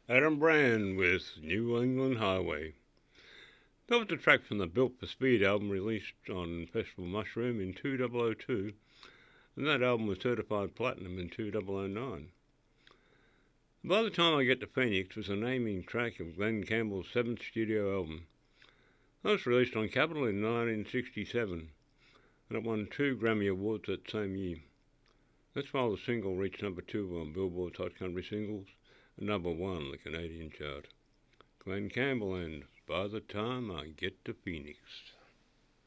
Adam Brand with New England Highway. That was the track from the Built for Speed album released on Festival Mushroom in 2002, and that album was certified platinum in 2009. By the Time I Get to Phoenix was the naming track of Glenn Campbell's seventh studio album. That was released on Capitol in 1967, and it won 2 Grammy Awards that same year. That's while the single reached number 2 on Billboard's Hot Country Singles and number 1 on the Canadian chart. Glenn Campbell and By the Time I Get to Phoenix.